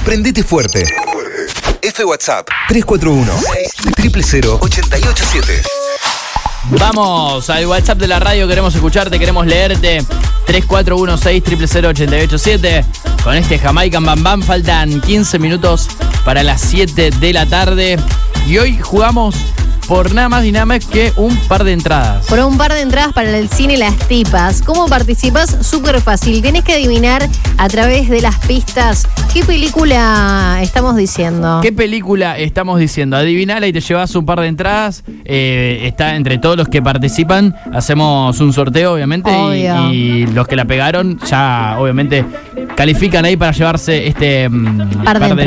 Prendete fuerte. F WhatsApp 341-600-887. Vamos al WhatsApp de la radio, queremos escucharte, queremos leerte. 3416-000-887. Con este Jamaican Bam Bam faltan 15 minutos para las 7 de la tarde. Y hoy jugamos por nada más y nada más que un par de entradas. Por un par de entradas para el cine Las Tipas. ¿Cómo participas? Súper fácil. Tenés que adivinar a través de las pistas qué película estamos diciendo. ¿Qué película estamos diciendo? Adivinala y te llevas un par de entradas. Está entre todos los que participan. Hacemos un sorteo, obviamente. Y los que la pegaron ya, obviamente, califican ahí para llevarse este par de